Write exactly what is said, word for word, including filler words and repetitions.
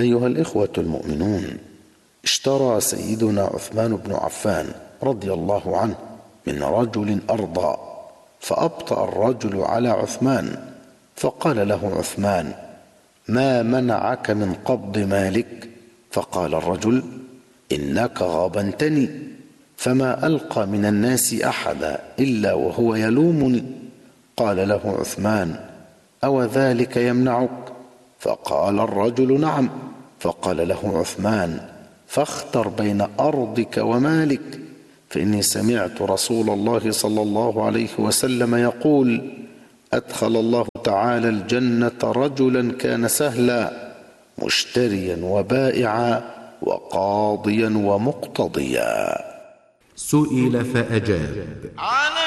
أيها الإخوة المؤمنون، اشترى سيدنا عثمان بن عفان رضي الله عنه من رجل أرضا، فأبطأ الرجل على عثمان، فقال له عثمان: ما منعك من قبض مالك؟ فقال الرجل: إنك غبنتني، فما ألقى من الناس أحدا إلا وهو يلومني. قال له عثمان: أو ذلك يمنعك؟ فقال الرجل: نعم. فقال له عثمان: فاختر بين أرضك ومالك، فإني سمعت رسول الله صلى الله عليه وسلم يقول: أدخل الله تعالى الجنة رجلا كان سهلا، مشتريا وبائعا وقاضيا ومقتضيا. سئل فأجاب: